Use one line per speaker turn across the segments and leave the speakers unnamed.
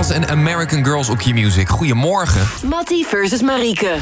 Wild en American Girls op Q-Music. Goedemorgen.
Mattie versus Marieke.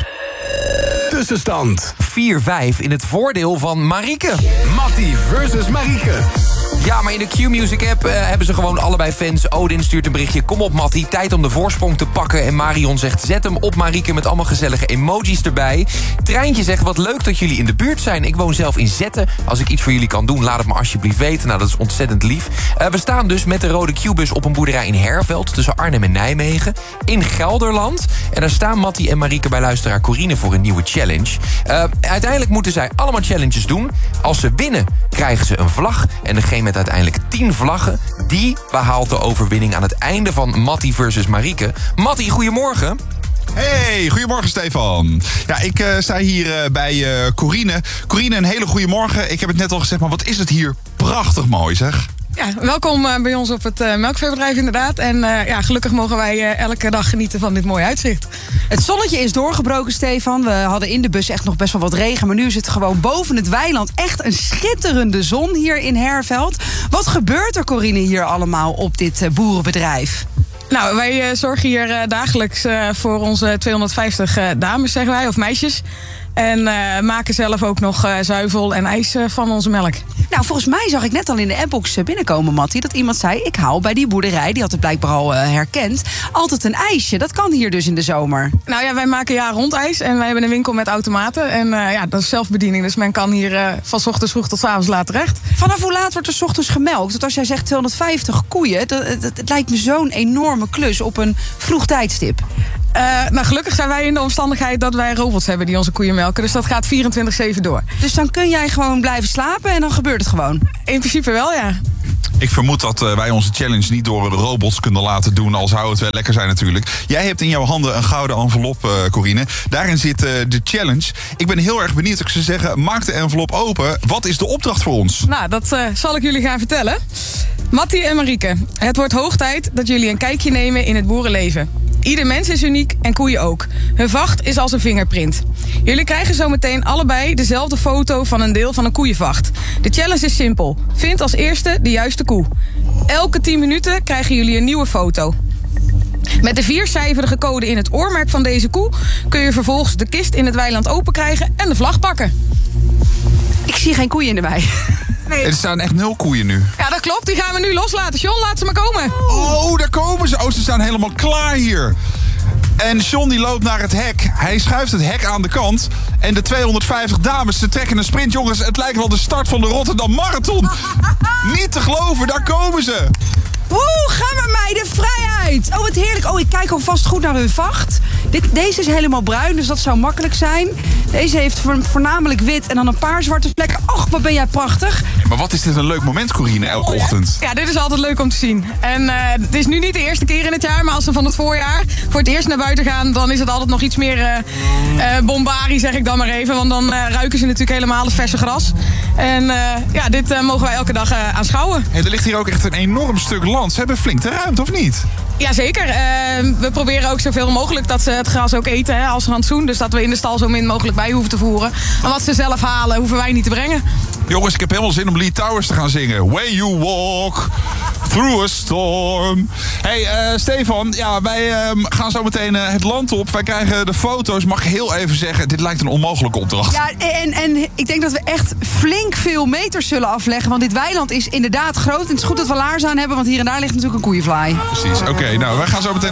Tussenstand
4-5 in het voordeel van Marieke.
Mattie versus Marieke.
Ja, maar in de Q-Music-app hebben ze gewoon allebei fans. Odin stuurt een berichtje. Kom op, Mattie, tijd om de voorsprong te pakken. En Marion zegt, zet hem op, Marieke, met allemaal gezellige emojis erbij. Treintje zegt, wat leuk dat jullie in de buurt zijn. Ik woon zelf in Zetten. Als ik iets voor jullie kan doen, laat het me alsjeblieft weten. Nou, dat is ontzettend lief. We staan dus met de rode Q-bus op een boerderij in Herveld, tussen Arnhem en Nijmegen. In Gelderland. En daar staan Mattie en Marieke bij luisteraar Corine voor een nieuwe challenge. Uiteindelijk moeten zij allemaal challenges doen. Als ze winnen, krijgen ze een vlag. En degene met uiteindelijk 10 vlaggen, die behaalt de overwinning aan het einde van Mattie versus Marieke. Mattie, goedemorgen.
Hey, goedemorgen Stefan. Ja, ik sta hier bij Corine. Corine, een hele goede morgen. Ik heb het net al gezegd, maar wat is het hier prachtig mooi, zeg.
Ja, welkom bij ons op het melkveebedrijf inderdaad. En gelukkig mogen wij elke dag genieten van dit mooie uitzicht.
Het zonnetje is doorgebroken, Stefan. We hadden in de bus echt nog best wel wat regen. Maar nu is het gewoon boven het weiland echt een schitterende zon hier in Herveld. Wat gebeurt er, Corine, hier allemaal op dit boerenbedrijf?
Nou, wij zorgen hier dagelijks voor onze 250 dames, zeggen wij, of meisjes. En maken zelf ook nog zuivel en ijs van onze melk.
Nou, volgens mij zag ik net al in de appbox binnenkomen, Mattie, dat iemand zei, ik haal bij die boerderij, die had het blijkbaar al herkend, altijd een ijsje. Dat kan hier dus in de zomer.
Nou ja, wij maken jaar rond ijs en wij hebben een winkel met automaten. En dat is zelfbediening, dus men kan hier van 's ochtends vroeg tot 's avonds laat terecht.
Vanaf hoe laat wordt er 's ochtends gemelkt? Want als jij zegt 250 koeien, het lijkt me zo'n enorme klus op een vroeg tijdstip.
Nou, gelukkig zijn wij in de omstandigheid dat wij robots hebben die onze koeien melken. Dus dat gaat 24/7 door.
Dus dan kun jij gewoon blijven slapen en dan gebeurt het gewoon?
In principe wel, ja.
Ik vermoed dat wij onze challenge niet door de robots kunnen laten doen, al zou het wel lekker zijn natuurlijk. Jij hebt in jouw handen een gouden envelop, Corine. Daarin zit de challenge. Ik ben heel erg benieuwd. Ik zou zeggen, maak de envelop open. Wat is de opdracht voor ons?
Nou, dat zal ik jullie gaan vertellen. Mattie en Marieke, het wordt hoog tijd dat jullie een kijkje nemen in het boerenleven. Ieder mens is uniek en koeien ook. Hun vacht is als een vingerprint. Jullie krijgen zometeen allebei dezelfde foto van een deel van een koeienvacht. De challenge is simpel. Vind als eerste de juiste koe. Elke 10 minuten krijgen jullie een nieuwe foto. Met de 4-cijferige code in het oormerk van deze koe kun je vervolgens de kist in het weiland open krijgen en de vlag pakken.
Ik zie geen koeien in de wei.
Nee.
Er staan echt 0 koeien nu.
Ja, dat klopt. Die gaan we nu loslaten. John, laat ze maar komen.
Oh, daar komen ze. Oh, ze staan helemaal klaar hier. En John die loopt naar het hek. Hij schuift het hek aan de kant. En de 250 dames, ze trekken een sprint. Jongens, het lijkt wel de start van de Rotterdam Marathon. Niet te geloven, daar komen ze.
Ga maar meiden, vrijheid! Oh, wat heerlijk. Oh, ik kijk alvast goed naar hun vacht. Deze is helemaal bruin, dus dat zou makkelijk zijn. Deze heeft voornamelijk wit en dan een paar zwarte vlekken. Och, wat ben jij prachtig.
Maar wat is dit een leuk moment, Corine, elke ochtend.
Ja, dit is altijd leuk om te zien. En het is nu niet de eerste keer in het jaar, maar als ze van het voorjaar voor het eerst naar buiten gaan, dan is het altijd nog iets meer bombarie, zeg ik dan maar even. Want dan ruiken ze natuurlijk helemaal het verse gras. En dit mogen wij elke dag aanschouwen.
Hey, er ligt hier ook echt een enorm stuk land. Ze hebben flink de ruimte, of niet?
Jazeker. We proberen ook zoveel mogelijk dat ze het gras ook eten als rantsoen. Dus dat we in de stal zo min mogelijk bij hoeven te voeren. En wat ze zelf halen, hoeven wij niet te brengen.
Jongens, ik heb helemaal zin om Lee Towers te gaan zingen. Way you walk through a storm. Hey, Stefan, ja, wij gaan zo meteen het land op. Wij krijgen de foto's. Mag ik heel even zeggen, dit lijkt een onmogelijke opdracht.
Ja, en ik denk dat we echt flink veel meters zullen afleggen. Want dit weiland is inderdaad groot. En het is goed dat we laarzen aan hebben, want hier en daar ligt natuurlijk een koeienvlaai.
Precies, oké. Nou, wij gaan zo meteen